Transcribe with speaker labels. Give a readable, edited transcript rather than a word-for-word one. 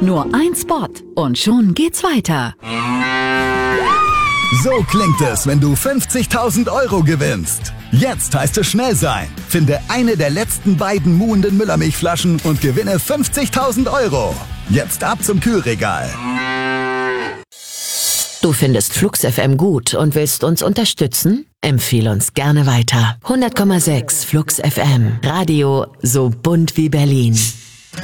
Speaker 1: Nur ein Spot und schon geht's weiter.
Speaker 2: So klingt es, wenn du 50.000 Euro gewinnst. Jetzt heißt es schnell sein. Finde eine der letzten beiden muhenden Müllermilchflaschen und gewinne 50.000 Euro. Jetzt ab zum Kühlregal.
Speaker 3: Du findest Flux FM gut und willst uns unterstützen? Empfehle uns gerne weiter. 100,6 Flux FM. Radio so bunt wie Berlin.